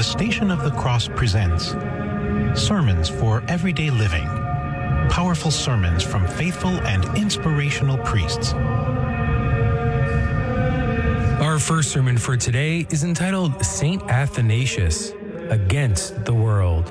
Station of the Cross presents Sermons for Everyday Living. Powerful sermons from faithful and inspirational priests. Our first sermon for today is entitled Saint Athanasius, Against the World.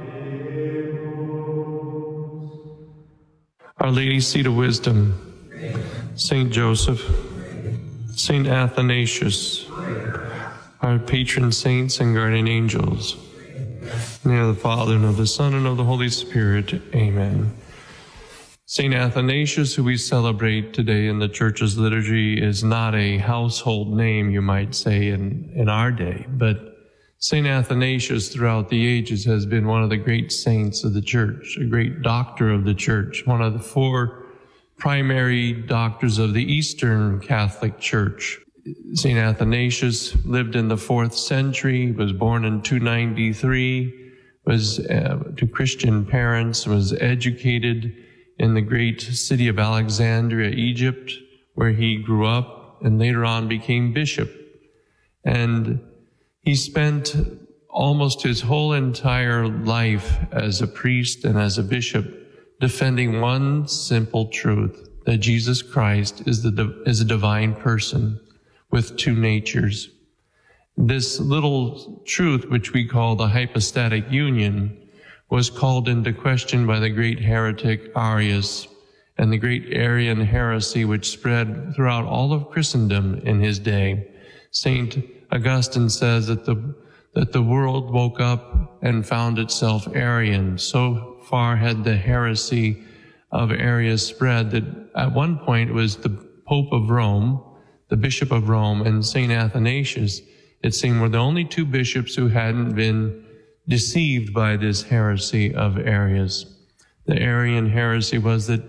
Our Lady's Seat of Wisdom, Saint Joseph, Saint Athanasius, our patron saints and guardian angels. In the name of the Father, and of the Son, and of the Holy Spirit. Amen. Saint Athanasius, who we celebrate today in the Church's liturgy, is not a household name, you might say, in our day, but Saint Athanasius throughout the ages has been one of the great saints of the Church, a great doctor of the Church, one of the four primary doctors of the Eastern Catholic Church. St. Athanasius lived in the 4th century, was born in 293, was to Christian parents, was educated in the great city of Alexandria, Egypt, where he grew up and later on became bishop. And he spent almost his whole entire life as a priest and as a bishop defending one simple truth, that Jesus Christ is a divine person with two natures. This little truth, which we call the hypostatic union, was called into question by the great heretic Arius and the great Arian heresy which spread throughout all of Christendom in his day. Saint Augustine says that the world woke up and found itself Arian. So far had the heresy of Arius spread that at one point it was the Pope of Rome, the Bishop of Rome, and St. Athanasius, it seemed, were the only two bishops who hadn't been deceived by this heresy of Arius. The Arian heresy was that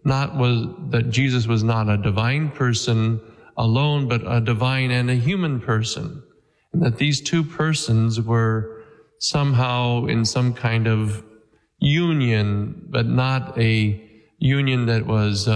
Jesus was not a divine person alone, but a divine and a human person, and that these two persons were somehow in some kind of union, but not a union that was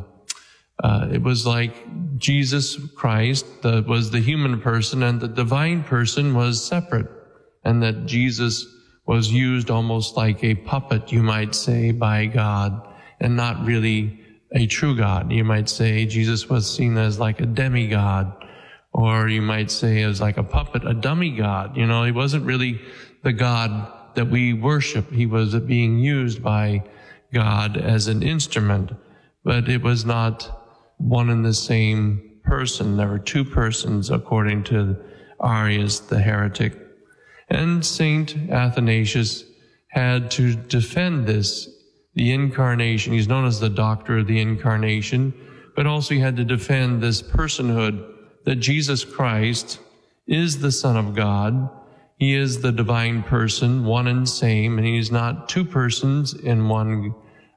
it was like Jesus Christ was the human person and the divine person was separate, and that Jesus was used almost like a puppet, you might say, by God, and not really a true God. You might say Jesus was seen as like a demigod, or you might say as like a puppet, a dummy God. You know, he wasn't really the God that we worship. He was being used by God as an instrument, but it was not one and the same person. There were two persons, according to Arius, the heretic. And Saint Athanasius had to defend this, the incarnation. He's known as the doctor of the incarnation, but also he had to defend this personhood that Jesus Christ is the Son of God. He is the divine person, one and same, and he's not two persons in one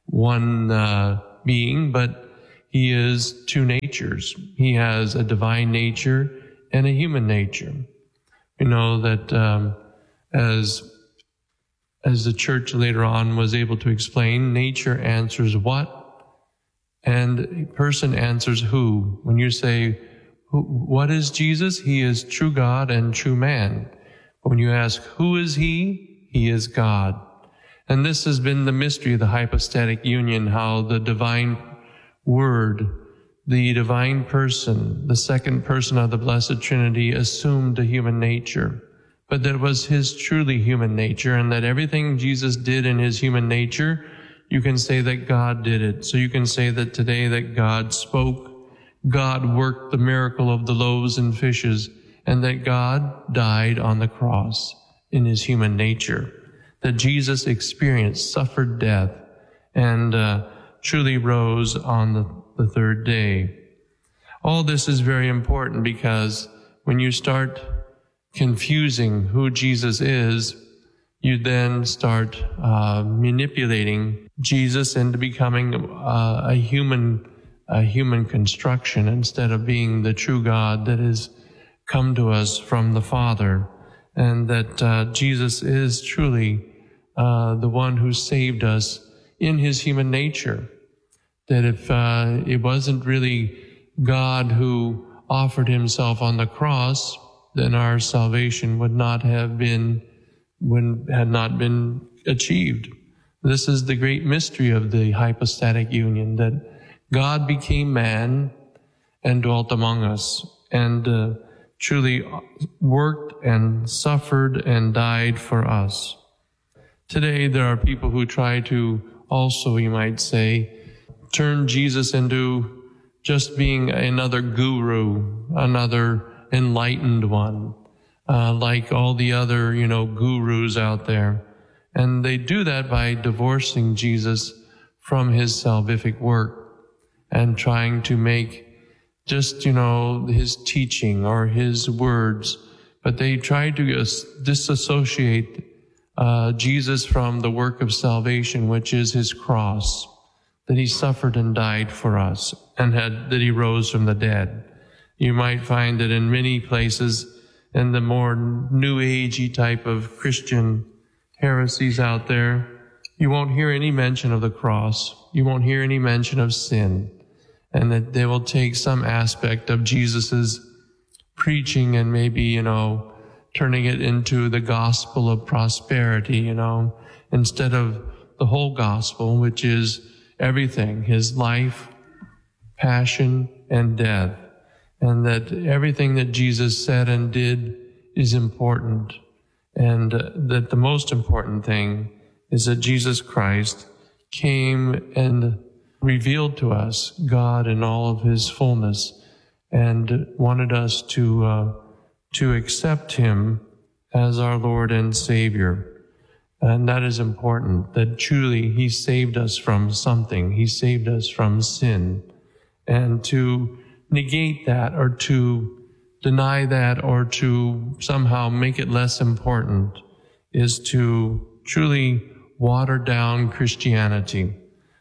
being, but he is two natures. He has a divine nature and a human nature. We know that as the Church later on was able to explain, nature answers what, and a person answers who. When you say, what is Jesus? He is true God and true man. But when you ask, who is he? He is God. And this has been the mystery of the hypostatic union, how the divine Word, the divine person, the second person of the Blessed Trinity, assumed a human nature, but that it was his truly human nature, and that everything Jesus did in his human nature, you can say that God did it. So you can say that today that God spoke, God worked the miracle of the loaves and fishes, and that God died on the cross in his human nature, that Jesus experienced, suffered death, and truly rose on the third day. All this is very important because when you start confusing who Jesus is, you then start manipulating Jesus into becoming a human construction instead of being the true God that is come to us from the Father, and that Jesus is truly the one who saved us in his human nature. That if it wasn't really God who offered himself on the cross, then our salvation had not been achieved. This is the great mystery of the hypostatic union, that God became man and dwelt among us, and truly worked and suffered and died for us. Today there are people who try to also, you might say, turn Jesus into just being another guru, another enlightened one, like all the other, gurus out there. And they do that by divorcing Jesus from his salvific work and trying to make just, his teaching or his words. But they try to disassociate Jesus from the work of salvation, which is his cross, that he suffered and died for us, and that he rose from the dead. You might find that in many places, in the more new agey type of Christian heresies out there, you won't hear any mention of the cross. You won't hear any mention of sin, and that they will take some aspect of Jesus's preaching and maybe, turning it into the gospel of prosperity, instead of the whole gospel, which is everything, his life, passion, and death, and that everything that Jesus said and did is important, and that the most important thing is that Jesus Christ came and revealed to us God in all of his fullness, and wanted us to accept him as our Lord and Savior. And that is important, that truly he saved us from something. He saved us from sin. And to negate that, or to deny that, or to somehow make it less important, is to truly water down Christianity.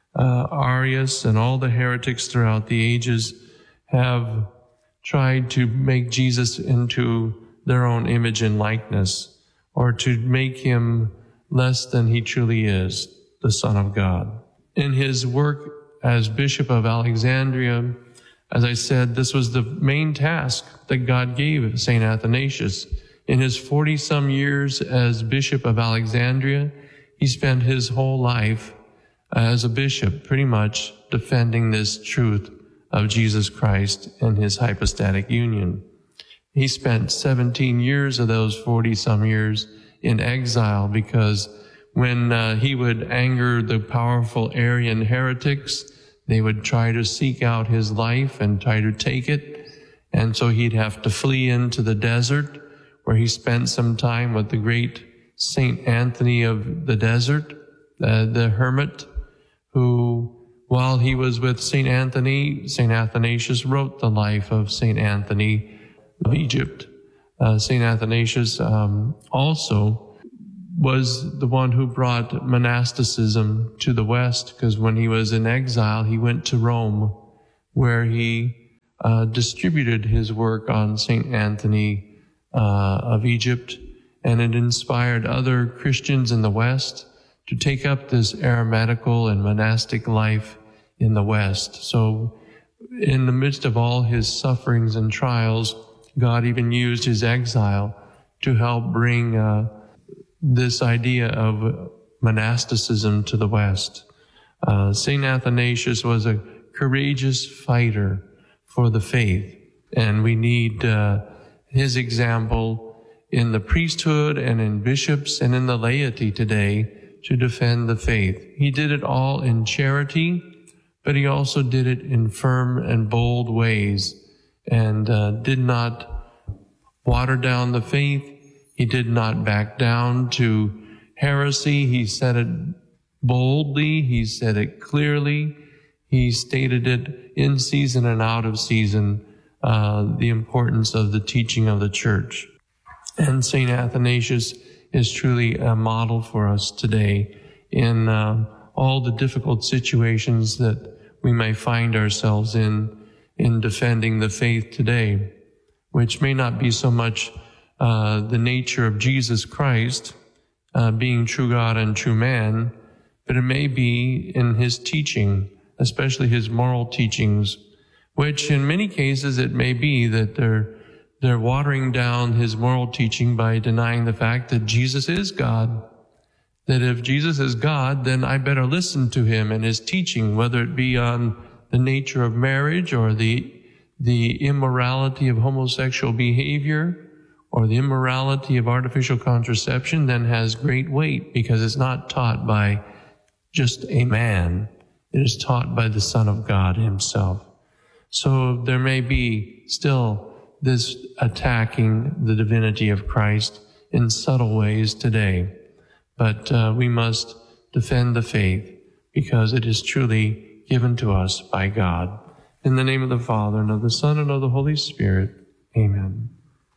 Arius and all the heretics throughout the ages have tried to make Jesus into their own image and likeness, or to make him less than he truly is, the Son of God. In his work as Bishop of Alexandria, as I said, this was the main task that God gave St. Athanasius. In his 40-some years as Bishop of Alexandria, he spent his whole life as a bishop pretty much defending this truth of Jesus Christ and his hypostatic union. He spent 17 years of those 40-some years in exile, because when he would anger the powerful Arian heretics, they would try to seek out his life and try to take it. And so he'd have to flee into the desert, where he spent some time with the great Saint Anthony of the desert, the hermit, who, while he was with Saint Anthony, Saint Athanasius wrote the life of Saint Anthony of Egypt. Saint Athanasius also was the one who brought monasticism to the West, because when he was in exile, he went to Rome, where he distributed his work on Saint Anthony of Egypt, and it inspired other Christians in the West to take up this eremitical and monastic life in the West. So in the midst of all his sufferings and trials, God even used his exile to help bring this idea of monasticism to the West. St. Athanasius was a courageous fighter for the faith, and we need his example in the priesthood and in bishops and in the laity today to defend the faith. He did it all in charity, but he also did it in firm and bold ways, and did not water down the faith. He did not back down to heresy. He said it boldly. He said it clearly. He stated it in season and out of season, the importance of the teaching of the church. And St. Athanasius is truly a model for us today in all the difficult situations that we may find ourselves in defending the faith today, which may not be so much the nature of Jesus Christ, being true God and true man, but it may be in his teaching, especially his moral teachings, which in many cases it may be that they're watering down his moral teaching by denying the fact that Jesus is God. That if Jesus is God, then I better listen to him and his teaching, whether it be on the nature of marriage or the immorality of homosexual behavior or the immorality of artificial contraception, then has great weight because it's not taught by just a man. It is taught by the Son of God himself. So there may be still this attacking the divinity of Christ in subtle ways today. But we must defend the faith because it is truly given to us by God. In the name of the Father, and of the Son, and of the Holy Spirit. Amen.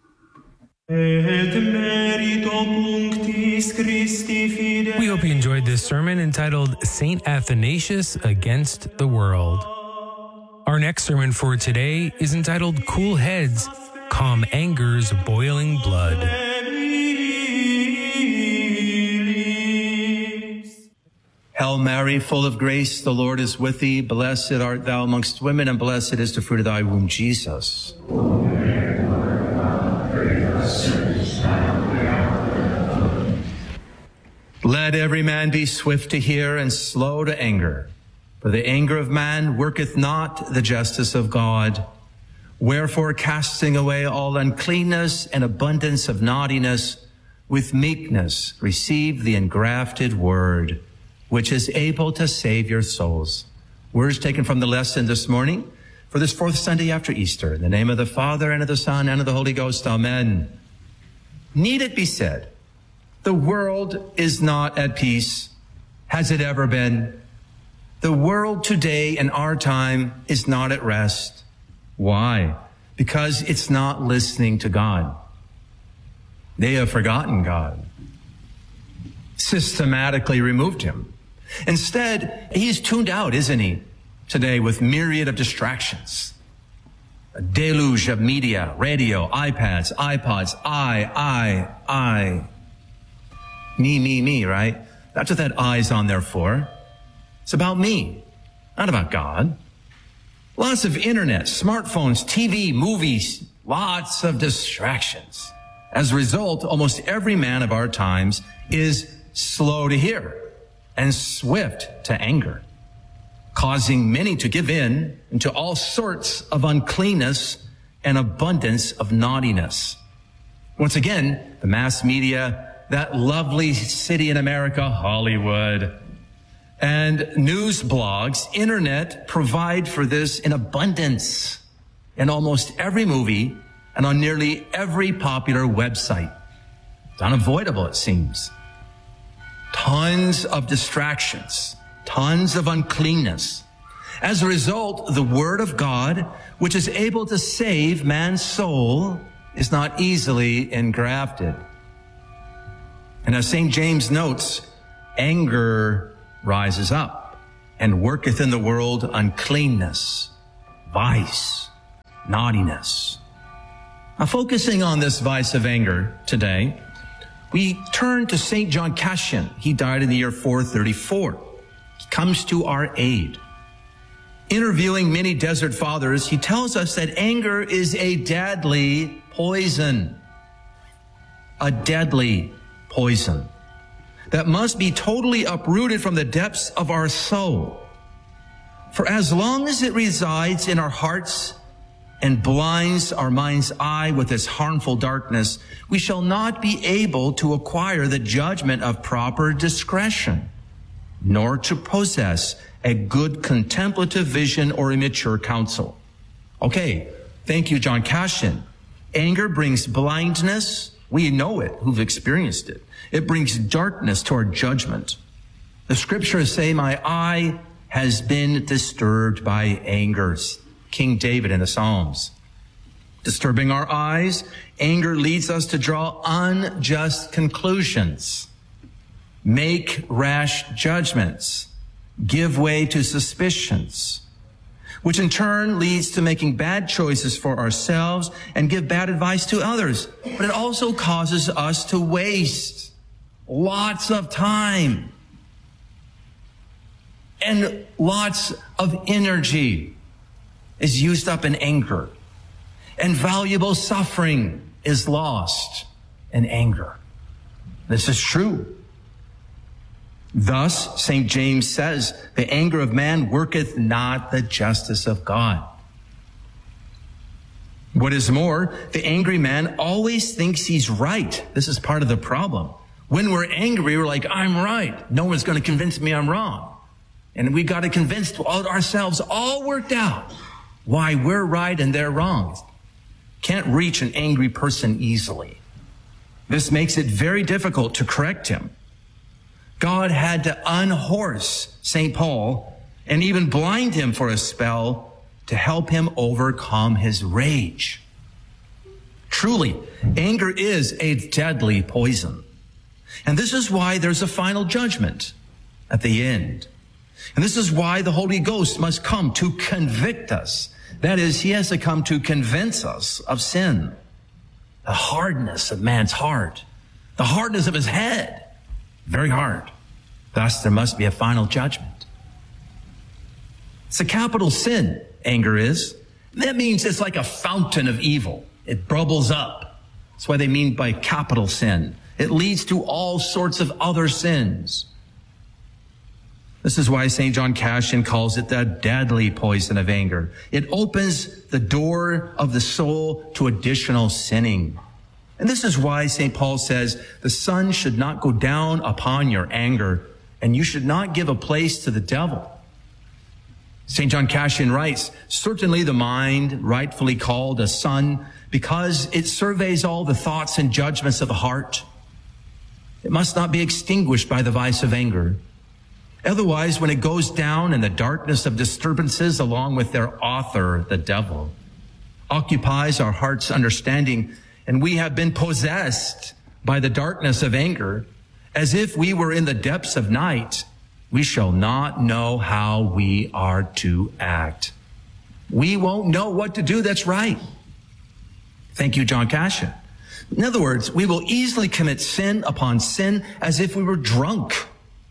We hope you enjoyed this sermon entitled St. Athanasius Against the World. Our next sermon for today is entitled Cool Heads, Calm Anger's Boiling Blood. Hail Mary, full of grace, the Lord is with thee. Blessed art thou amongst women, and blessed is the fruit of thy womb, Jesus. Let every man be swift to hear and slow to anger, for the anger of man worketh not the justice of God. Wherefore, casting away all uncleanness and abundance of naughtiness, with meekness receive the engrafted word, which is able to save your souls. Words taken from the lesson this morning for this fourth Sunday after Easter. In the name of the Father, and of the Son, and of the Holy Ghost. Amen. Need it be said, the world is not at peace. Has it ever been? The world today in our time is not at rest. Why? Because it's not listening to God. They have forgotten God, systematically removed him. Instead, he's tuned out, isn't he, today with myriad of distractions. A deluge of media, radio, iPads, iPods, I. Me, right? That's what that I's on there for. It's about me, not about God. Lots of internet, smartphones, TV, movies, lots of distractions. As a result, almost every man of our times is slow to hear and swift to anger, causing many to give in to all sorts of uncleanness and abundance of naughtiness. Once again, the mass media, that lovely city in America, Hollywood, and news blogs, internet provide for this in abundance in almost every movie and on nearly every popular website. It's unavoidable, it seems. Tons of distractions, tons of uncleanness. As a result, the Word of God, which is able to save man's soul, is not easily engrafted. And as St. James notes, anger rises up and worketh in the world uncleanness, vice, naughtiness. Now, focusing on this vice of anger today, we turn to St. John Cassian. He died in the year 434. He comes to our aid. Interviewing many desert fathers, he tells us that anger is a deadly poison. A deadly poison that must be totally uprooted from the depths of our soul. For as long as it resides in our hearts and blinds our mind's eye with its harmful darkness, we shall not be able to acquire the judgment of proper discretion, nor to possess a good contemplative vision or a mature counsel. Okay, thank you, John Cassian. Anger brings blindness. We know it, who've experienced it. It brings darkness to our judgment. The scriptures say, my eye has been disturbed by angers. King David in the Psalms. Disturbing our eyes, anger leads us to draw unjust conclusions, make rash judgments, give way to suspicions, which in turn leads to making bad choices for ourselves and give bad advice to others. But it also causes us to waste lots of time and lots of energy is used up in anger. and valuable suffering is lost in anger. This is true. Thus, St. James says, the anger of man worketh not the justice of God. What is more, the angry man always thinks he's right. This is part of the problem. When we're angry, we're like, I'm right. No one's going to convince me I'm wrong. And we got to convince ourselves, all worked out, why we're right and they're wrong. Can't reach an angry person easily. This makes it very difficult to correct him. God had to unhorse St. Paul and even blind him for a spell to help him overcome his rage. Truly, anger is a deadly poison. And this is why there's a final judgment at the end. And this is why the Holy Ghost must come to convict us. That is, he has to come to convince us of sin, the hardness of man's heart, the hardness of his head. Very hard. Thus, there must be a final judgment. It's a capital sin, anger is. That means it's like a fountain of evil. It bubbles up. That's what they mean by capital sin. It leads to all sorts of other sins. This is why St. John Cassian calls it the deadly poison of anger. It opens the door of the soul to additional sinning. And this is why St. Paul says, the sun should not go down upon your anger, and you should not give a place to the devil. St. John Cassian writes, certainly the mind, rightfully called a sun, because it surveys all the thoughts and judgments of the heart. It must not be extinguished by the vice of anger. Otherwise, when it goes down in the darkness of disturbances along with their author, the devil, occupies our heart's understanding, and we have been possessed by the darkness of anger, as if we were in the depths of night, we shall not know how we are to act. We won't know what to do that's right. Thank you, John Cassian. In other words, we will easily commit sin upon sin as if we were drunk,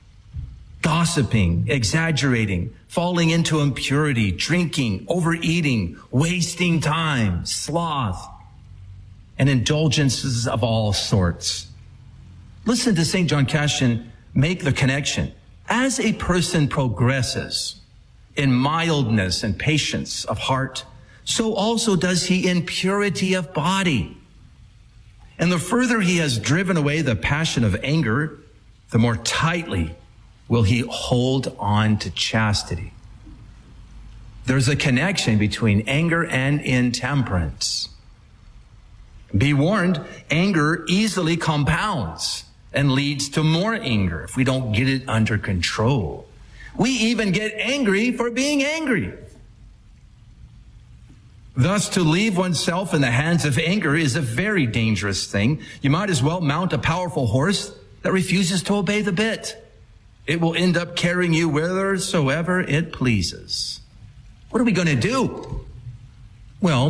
gossiping, exaggerating, falling into impurity, drinking, overeating, wasting time, sloth, and indulgences of all sorts. Listen to St. John Cassian make the connection. As a person progresses in mildness and patience of heart, so also does he in purity of body. And the further he has driven away the passion of anger, the more tightly will he hold on to chastity. There's a connection between anger and intemperance. Be warned, anger easily compounds and leads to more anger if we don't get it under control. We even get angry for being angry. Thus, to leave oneself in the hands of anger is a very dangerous thing. You might as well mount a powerful horse that refuses to obey the bit. It will end up carrying you whithersoever it pleases. What are we going to do? Well,